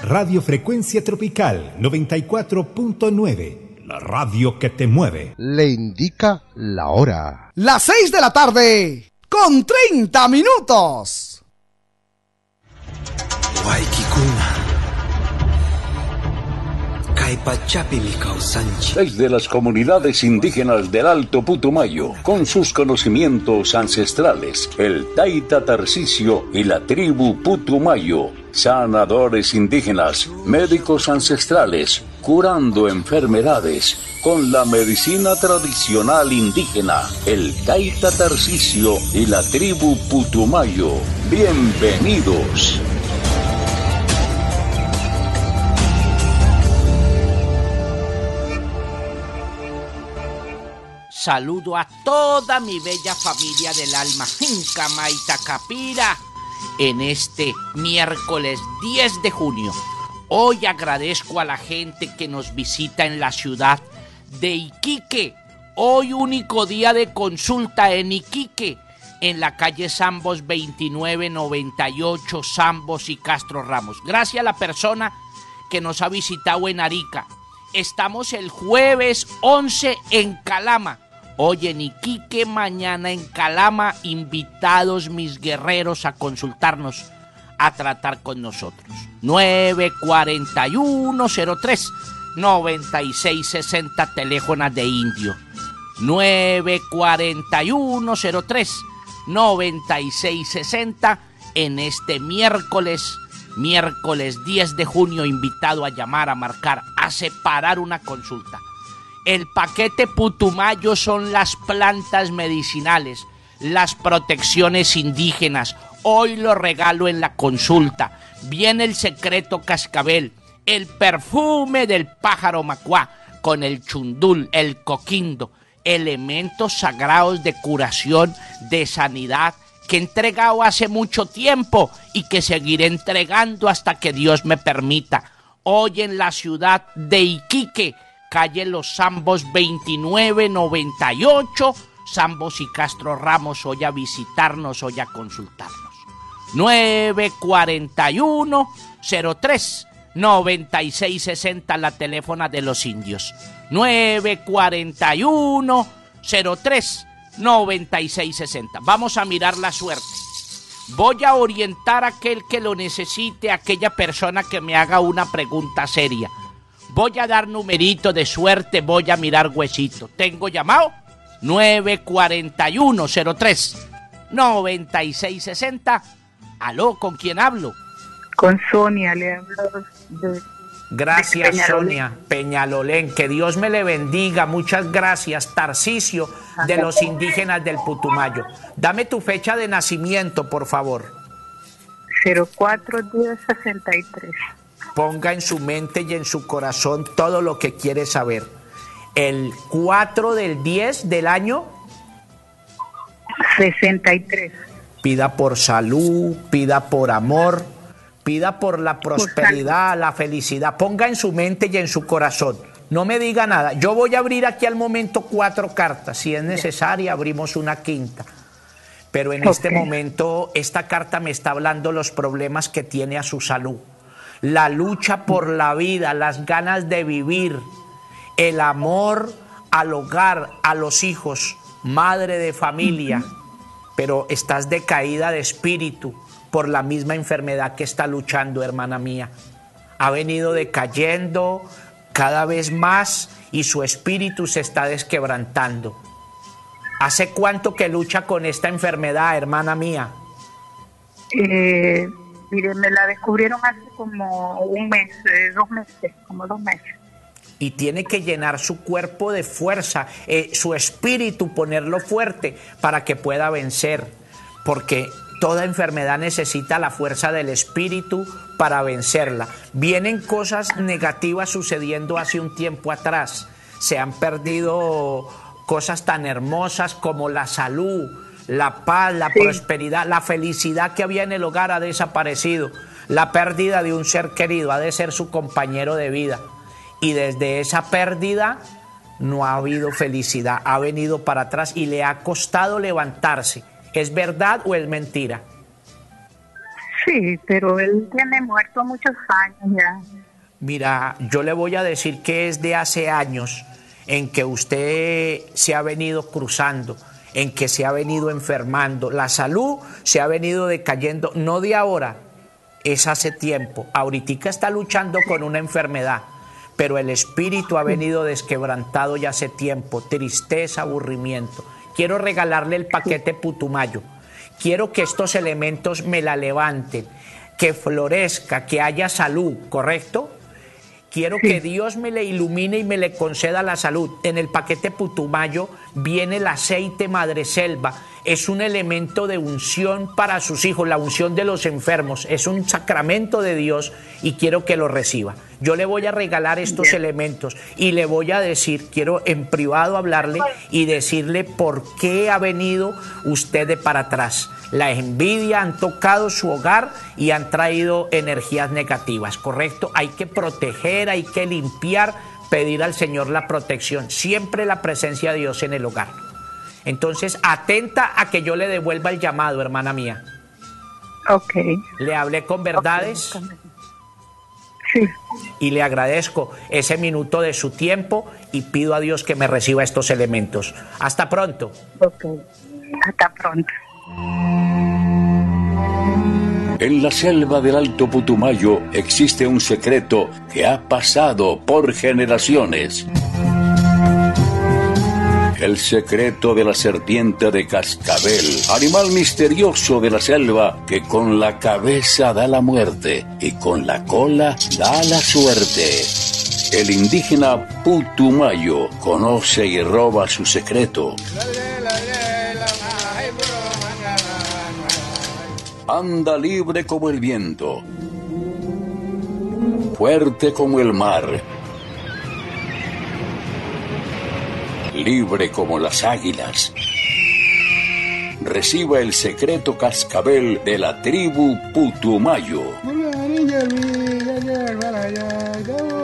Radio Frecuencia Tropical 94.9, la radio que te mueve. Le indica la hora. Las 6 de la tarde, con 30 minutos. Desde las comunidades indígenas del Alto Putumayo, con sus conocimientos ancestrales, el Taita Tarcisio y la tribu Putumayo, sanadores indígenas, médicos ancestrales, curando enfermedades con la medicina tradicional indígena, el Taita Tarcisio y la tribu Putumayo. Bienvenidos. Saludo a toda mi bella familia del alma, Jincama Itacapira, en este miércoles 10 de junio. Hoy agradezco a la gente que nos visita en la ciudad de Iquique. Hoy único día de consulta en Iquique, en la calle Zambos 2998, Zambos y Castro Ramos. Gracias a la persona que nos ha visitado en Arica. Estamos el jueves 11 en Calama. Hoy en Iquique, mañana en Calama, invitados mis guerreros a consultarnos, a tratar con nosotros. 941-03-9660, teléfono de Indio. 941-03-9660, en este miércoles 10 de junio, invitado a llamar, a marcar, a separar una consulta. El paquete Putumayo son las plantas medicinales, las protecciones indígenas. Hoy lo regalo en la consulta. Viene el secreto cascabel, el perfume del pájaro macuá, con el chundul, el coquindo, elementos sagrados de curación, de sanidad, que he entregado hace mucho tiempo y que seguiré entregando hasta que Dios me permita. Hoy en la ciudad de Iquique, calle Los Zambos 2998, Zambos y Castro Ramos, hoy a visitarnos, hoy a consultarnos. 941-03-9660, la teléfona de los indios. 941-03-9660. Vamos a mirar la suerte. Voy a orientar a aquel que lo necesite, a aquella persona que me haga una pregunta seria. Voy a dar numerito de suerte, voy a mirar huesito. ¿Tengo llamado? 941-03-9660. ¿Aló? ¿Con quién hablo? Con Sonia, le hablo Gracias, de Sonia Peñalolén. Que Dios me le bendiga. Muchas gracias, Tarcisio, de los indígenas del Putumayo. Dame tu fecha de nacimiento, por favor. 04-10-63. Ponga en su mente y en su corazón todo lo que quiere saber. El 4 del 10 del año 63. Pida por salud, pida por amor, pida por la prosperidad, la felicidad. Ponga en su mente y en su corazón. No me diga nada. Yo voy a abrir aquí al momento 4 cartas. Si es necesaria, abrimos una quinta. Pero en este momento, esta carta me está hablando los problemas que tiene a su salud. La lucha por la vida, las ganas de vivir, el amor al hogar, a los hijos, madre de familia, pero estás decaída de espíritu por la misma enfermedad que está luchando, hermana mía. Ha venido decayendo cada vez más y su espíritu se está desquebrantando. ¿Hace cuánto que lucha con esta enfermedad, hermana mía? Mire, me la descubrieron hace como un mes, 2 meses, como 2 meses. Y tiene que llenar su cuerpo de fuerza, su espíritu, ponerlo fuerte para que pueda vencer. Porque toda enfermedad necesita la fuerza del espíritu para vencerla. Vienen cosas negativas sucediendo hace un tiempo atrás. Se han perdido cosas tan hermosas como la salud, la paz, la prosperidad, la felicidad que había en el hogar ha desaparecido. La pérdida de un ser querido ha de ser su compañero de vida. Y desde esa pérdida no ha habido felicidad, ha venido para atrás y le ha costado levantarse. ¿Es verdad o es mentira? Sí, pero él tiene muerto muchos años ya. Mira, yo le voy a decir que es de hace años en que usted se ha venido cruzando, en que se ha venido enfermando. La salud se ha venido decayendo, no de ahora, es hace tiempo. Ahoritica está luchando con una enfermedad, pero el espíritu ha venido desquebrantado ya hace tiempo, tristeza, aburrimiento. Quiero regalarle el paquete Putumayo. Quiero que estos elementos me la levanten, que florezca, que haya salud, ¿correcto? Quiero que Dios me le ilumine y me le conceda la salud. En el paquete Putumayo viene el aceite madreselva. Es un elemento de unción para sus hijos, la unción de los enfermos. Es un sacramento de Dios y quiero que lo reciba. Yo le voy a regalar estos elementos y le voy a decir, quiero en privado hablarle y decirle por qué ha venido usted de para atrás. La envidia han tocado su hogar y han traído energías negativas, ¿correcto? Hay que proteger, hay que limpiar, pedir al Señor la protección, siempre la presencia de Dios en el hogar. Entonces, atenta a que yo le devuelva el llamado, hermana mía. Ok. ¿Le hablé con verdades? Okay. Sí. Y le agradezco ese minuto de su tiempo y pido a Dios que me reciba estos elementos. Hasta pronto. Ok. Hasta pronto. En la selva del Alto Putumayo existe un secreto que ha pasado por generaciones. El secreto de la serpiente de cascabel, animal misterioso de la selva que con la cabeza da la muerte y con la cola da la suerte. El indígena Putumayo conoce y roba su secreto. Anda libre como el viento, fuerte como el mar, libre como las águilas. Reciba el secreto cascabel de la tribu Putumayo.